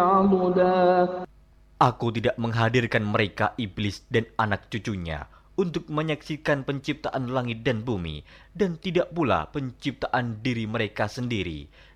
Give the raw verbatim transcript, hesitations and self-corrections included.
عضدا Aku tidak menghadirkan mereka iblis dan anak cucunya untuk menyaksikan penciptaan langit dan bumi, dan tidak pula penciptaan diri mereka sendiri,